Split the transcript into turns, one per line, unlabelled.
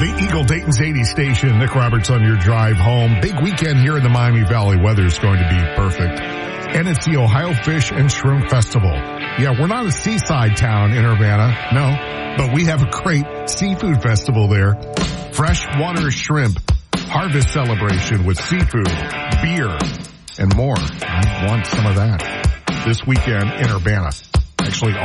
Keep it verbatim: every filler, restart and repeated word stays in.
The Eagle Dayton's eighty station. Nick Roberts on your drive home. Big weekend here in the Miami Valley. Weather is going to be perfect. And it's the Ohio Fish and Shrimp Festival. Yeah, we're not a seaside town in Urbana, no, but we have a great seafood festival there. Freshwater shrimp harvest celebration with seafood, beer, and more. I want some of that this weekend in Urbana. Actually,